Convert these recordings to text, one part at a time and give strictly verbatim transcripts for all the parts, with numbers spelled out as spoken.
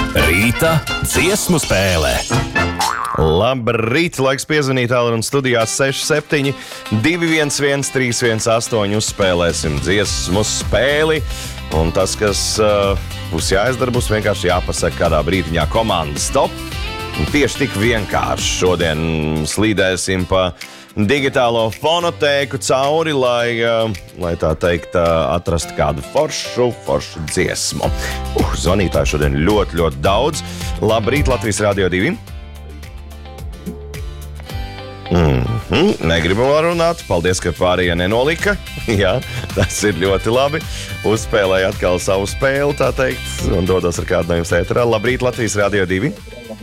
Rīta dziesmu spēle. Labrīt, laiks piezvanīt tālruņa studijā seši septiņi divi viens viens trīs viens astoņi. Uzspēlēsim dziesmu spēli. Un tas, kas uh, būs jāizdara, būs vienkārši jāpasaka kādā brīdiņā komandas stop. Un tieši tik vienkārši šodien slīdēsim pa digitālo fonotēku cauri, lai, uh, lai tā teikt, uh, atrastu kādu foršu, foršu dziesmu. Uh, zvanītāju šodien ļoti, ļoti daudz. Labrīt, Latvijas Radio divi. Mm-hmm. Negribam runāt. Paldies, ka pārējie nenolika. Jā, tas ir ļoti labi. Uzspēlēja atkal savu spēli, tā teikt, un dodas ar kādu no jums ēterā. Labrīt, Latvijas Radio divi.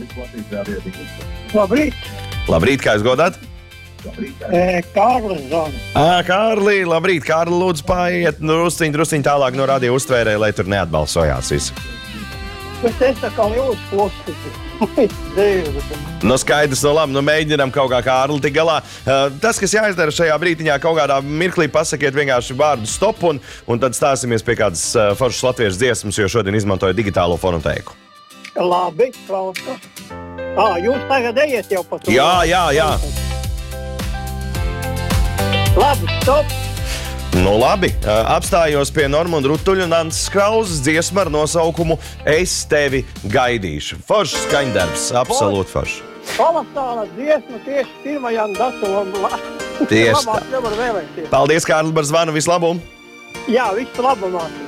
Labrīt. Labrīt, kā jūs godāt? E, Kārlis zvana. Ā, Kārli, labrīt. Kārli, lūdzu, paiet drusciņ, drusciņ tālāk no radio uztvērē, lai tur neatbalsojās visi. Bet es tā kā jūsu pusi. Nu, skaidrs, no labi, nu mēģinām kaut kā Kārli tik galā. Uh, tas, kas jāizdara šajā brīdiņā, kaut kādā mirklī pasakiet vienkārši vārdu stop, un, un tad stāsimies pie kādas uh, foršas latviešu dziesmas, jo šodien izmantoju digitālo fonotēku. Labi, klausa. Ā, jūs tagad ejiet jau pa to. Jā, jā, jā. Labi, stop. Nu, labi, uh, apstājos pie Normunda Rutuļa un Antas Krauzes dziesma ar nosaukumu Es tevi gaidīšu. Foršs skaņdarbs, absolūti foršs. Kolosāla dziesma tieši pirmajam datumam. Tieši tā. Labāk nevar vēlēties. Paldies, Kārli, par zvanu, visu labu! Jā, visu labu, māte.